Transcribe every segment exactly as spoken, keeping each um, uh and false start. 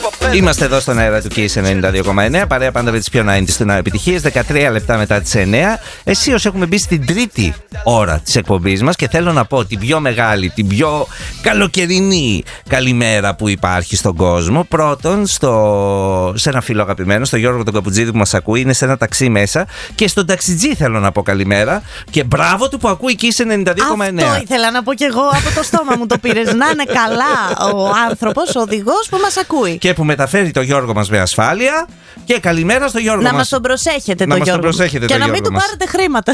Είμαστε εδώ στον αέρα του Kiss ενενήντα δύο κόμμα εννέα. Παρέα πάντα με τις πιο ενενήντα των επιτυχίες. δεκατρία λεπτά μετά τις εννέα. Αισίως έχουμε μπει στην τρίτη ώρα της εκπομπής μας και θέλω να πω την πιο μεγάλη, την πιο καλοκαιρινή καλημέρα που υπάρχει στον κόσμο. Πρώτον, στο... σε ένα φίλο αγαπημένο, στον Γιώργο τον Καπουτζίδη που μας ακούει. Είναι σε ένα ταξί μέσα. Και στον ταξιτζή θέλω να πω καλημέρα. Και μπράβο του που ακούει Kiss ενενήντα δύο κόμμα εννέα. Αυτό ήθελα να πω κι εγώ, από το στόμα μου το πήρες. Να είναι καλά ο άνθρωπος, ο οδηγός που μας ακούει. Και που μεταφέρει το Γιώργο μας με ασφάλεια. Και καλημέρα στο Γιώργο να μας. Να μας τον προσέχετε να το μας Γιώργο. Τον προσέχετε και το να μην Γιώργο του μας. πάρετε χρήματα.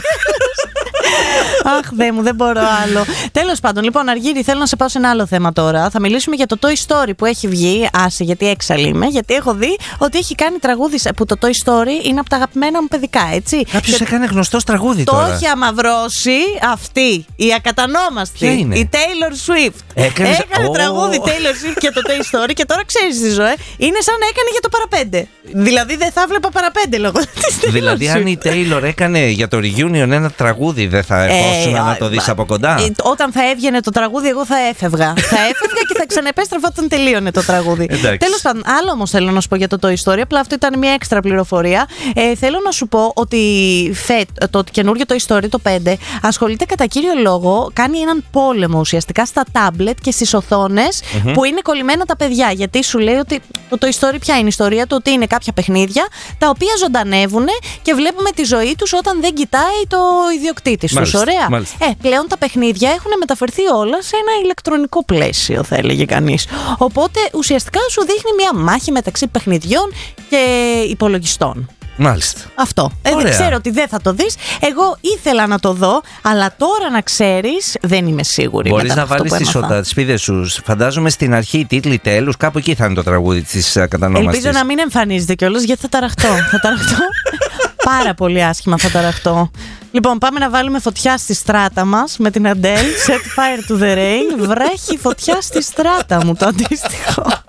Αχ, δε μου, δεν μπορώ άλλο. Τέλος πάντων, λοιπόν, Αργύρη, θέλω να σε πάω σε ένα άλλο θέμα τώρα. Θα μιλήσουμε για το Toy Story που έχει βγει. Άσε, γιατί έξαλλη είμαι. Γιατί έχω δει ότι έχει κάνει τραγούδι. Που το Toy Story είναι από τα αγαπημένα μου παιδικά, έτσι. Κάποιος έκανε γνωστό τραγούδι το τώρα. Το έχει αμαυρώσει αυτή, η ακατανόμαστη. Ποια είναι? Η Taylor Swift. Έκανε, έκανε oh. τραγούδι Taylor Swift και το Toy Story και τώρα ξέρεις τι ζωέ. Είναι σαν να έκανε για το παραπέντε. Δηλαδή δεν θα βλέπα παραπέντε λόγω της Taylor Δηλαδή, Swift. αν η Taylor έκανε για το reunion ένα τραγούδι, δεν θα ερχόσουν Ε, να το δεις από κοντά. Ε, όταν θα έβγαινε το τραγούδι, εγώ θα έφευγα. θα έφευγα και θα ξαναεπέστρεφα όταν τελείωνε το τραγούδι. Τέλος πάντων, άλλο όμως θέλω να σου πω για το Toy Story. Απλά αυτό ήταν μια έξτρα πληροφορία. Ε, θέλω να σου πω ότι φε, το καινούργιο Toy Story, το πέντε, ασχολείται κατά κύριο λόγο, κάνει έναν πόλεμο ουσιαστικά στα τάμπλετ και στις οθόνες mm-hmm. που είναι κολλημένα τα παιδιά. Γιατί σου λέει ότι το Toy Story ποια είναι η ιστορία του, ότι είναι κάποια παιχνίδια τα οποία ζωντανεύουν και βλέπουμε τη ζωή τους όταν δεν κοιτάει το ιδιοκτήτης τους. Ωραία. Μάλιστα. Ε, πλέον τα παιχνίδια έχουν μεταφερθεί όλα σε ένα ηλεκτρονικό πλαίσιο, θα έλεγε κανείς. Οπότε ουσιαστικά σου δείχνει μια μάχη μεταξύ παιχνιδιών και υπολογιστών. Μάλιστα. Αυτό. Ε, δεν ξέρω ότι δεν θα το δεις. Εγώ ήθελα να το δω, αλλά τώρα να ξέρεις δεν είμαι σίγουρη. Μπορείς να βάλεις τις σπίδες σου. Φαντάζομαι στην αρχή τίτλοι τέλους, κάπου εκεί θα είναι το τραγούδι της κατανόμαστης. Ελπίζω να μην εμφανίζεται κιόλας γιατί θα ταραχτώ. θα ταραχτώ. Πάρα πολύ άσχημα θα ταραχτώ. Λοιπόν, πάμε να βάλουμε φωτιά στη στράτα μας με την Adele. Set fire to the rain. Βρέχει φωτιά στη στράτα μου, το αντίστοιχο.